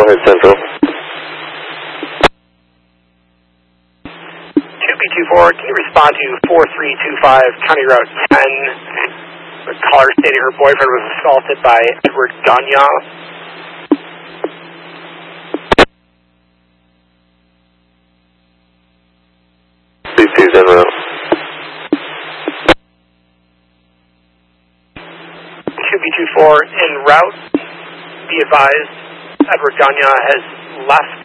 ahead, Central. 2B24, can you respond to 4325 County Route 10? The caller stated her boyfriend was assaulted by Edward Gagne. CP's en route. 2B24 en route. Be advised, Edward Gagne has left